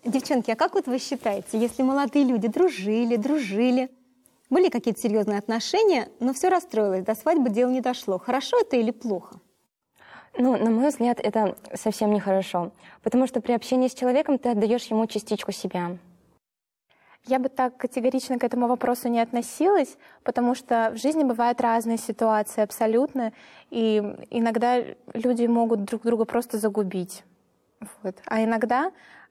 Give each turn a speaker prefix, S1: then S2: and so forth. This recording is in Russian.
S1: Девчонки, а как вот вы считаете, если молодые люди дружили, были какие-то серьезные отношения, но все расстроилось, до свадьбы дело не дошло, хорошо это или плохо?
S2: Ну, на мой взгляд, это совсем нехорошо, потому что при общении с человеком ты отдаешь ему частичку себя.
S3: Я бы так категорично к этому вопросу не относилась, потому что в жизни бывают разные ситуации абсолютно, и иногда люди могут друг друга просто загубить. Вот. А иногда